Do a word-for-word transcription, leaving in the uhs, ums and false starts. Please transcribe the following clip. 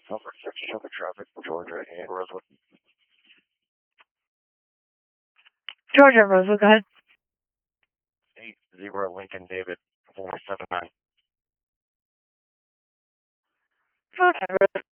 Over six traffic, traffic, Georgia and Rosewood. Georgia, Rosewood, go ahead. eight zero Lincoln David, four seven nine. Okay,